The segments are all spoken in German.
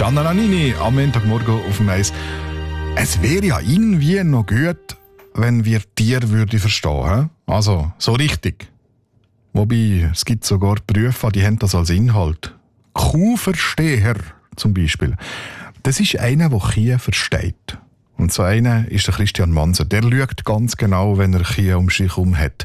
Gianna Nannini am Montagmorgen auf dem Eis. Es wäre ja irgendwie noch gut, wenn wir Tiere verstehen. Also, so richtig. Wobei, es gibt sogar Berufe, die haben das als Inhalt. Kuhversteher zum Beispiel. Das ist einer, der Kühe versteht. Und so einer ist der Christian Manser. Der schaut ganz genau, wenn er Kühe um sich herum hat.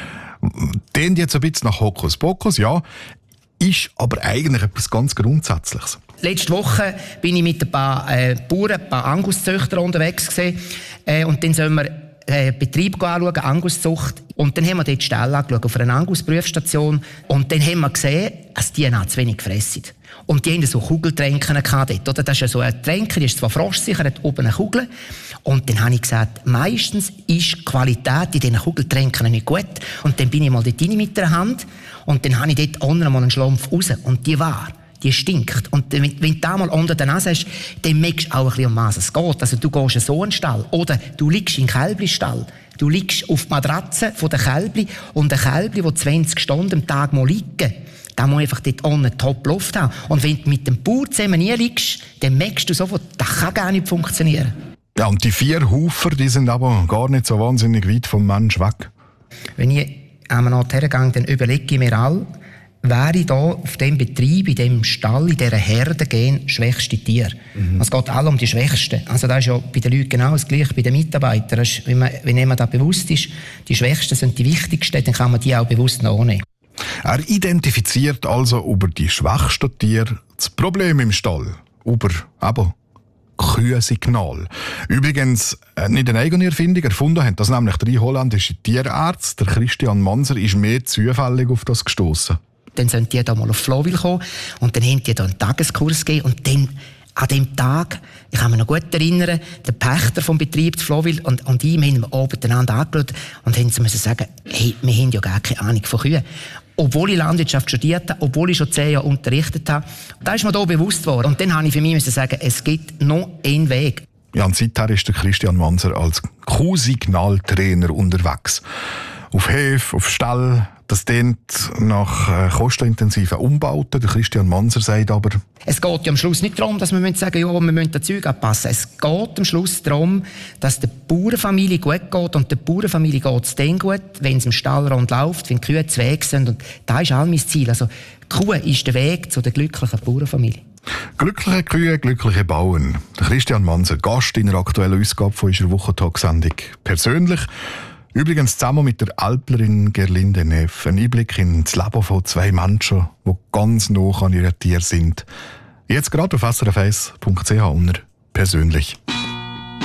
Den jetzt ein bisschen nach Hokuspokus, ja, ist aber eigentlich etwas ganz Grundsätzliches. Letzte Woche bin ich mit ein paar Bauern, ein paar Anguszüchter unterwegs gewesen. Und dann sollen wir Betrieb anschauen, Anguszucht. Und dann haben wir dort die Ställe angeschaut, auf einer Angus-Prüfstation. Und dann haben wir gesehen, dass die zu wenig gefressen. Und die hatten so Kugeltränken dort, oder? Das ist ja so ein Tränken, die ist zwar frostsicher, hat oben eine Kugel. Und dann habe ich gesagt, meistens ist die Qualität in diesen Kugeltränken nicht gut. Und dann bin ich mal dort rein mit der Hand. Und dann habe ich dort unten mal einen Schlumpf raus. Und die stinkt. Und wenn du da mal unter der Nase hast, dann merkst du auch ein bisschen, um was es geht. Also du gehst in so einen Stall. Oder du liegst in den Kälblichstall. Du liegst auf die Matratze der Kälbli. Und ein Kälbli, das 20 Stunden am Tag liegen da muss einfach dort unten Top-Luft haben. Und wenn du mit dem Bauer zusammen nie liegst, dann merkst du sofort, das kann gar nicht funktionieren. Ja, und die 4 Hufer, die sind aber gar nicht so wahnsinnig weit vom Mensch weg. Wenn ich an einen Ort hergehe, dann überlege ich mir all, wäre da auf dem Betrieb, in dem Stall, in dieser Herde gehen, schwächste Tier. Es geht alle um die Schwächsten. Also das ist ja bei den Leuten genau das Gleiche, bei den Mitarbeitern. Wenn jemand da bewusst ist, die Schwächsten sind die Wichtigsten, dann kann man die auch bewusst nachnehmen. Er identifiziert also über die schwächsten Tiere das Problem im Stall. Über Kühensignal. Übrigens, nicht eine eigene Erfindung erfunden haben das nämlich 3 holländische Tierärzte. Der Christian Manser ist mehr zufällig auf das gestossen. Dann sind die da mal auf Flowil kommen und dann haben die da einen Tageskurs gegeben und dann an dem Tag, ich kann mich noch gut erinnern, der Pächter vom Betrieb zu Flowil und ich, wir haben oben einander angeschaut und haben müssen sagen, hey, wir haben ja gar keine Ahnung von Kühen. Obwohl ich Landwirtschaft studiert habe, obwohl ich schon 10 Jahre unterrichtet habe, da ist mir da bewusst geworden. Und dann habe ich für mich müssen sagen, es gibt noch einen Weg. Ja, und seither ist der Christian Manser als Kuhsignaltrainer unterwegs. Auf Höfe, auf Stall. Das klingt nach kostenintensiven Umbauten. Der Christian Manser sagt aber... Es geht ja am Schluss nicht darum, dass wir sagen, ja, wir müssen das Zeug anpassen. Es geht am Schluss darum, dass der Bauernfamilie gut geht. Und der Bauernfamilie geht es dann gut, wenn es im Stall rund läuft, wenn die Kühe zu Weg sind. Und das ist all mein Ziel. Also, die Kuh ist der Weg zu der glücklichen Bauernfamilie. Glückliche Kühe, glückliche Bauern. Der Christian Manser, Gast in der aktuellen Ausgabe von unserer Wochentag-Sendung. Persönlich. Übrigens zusammen mit der Alplerin Gerlinde Neff. Ein Einblick in das Leben von 2 Menschen, die ganz nah an ihren Tieren sind. Jetzt gerade auf srf1.ch unter «Persönlich».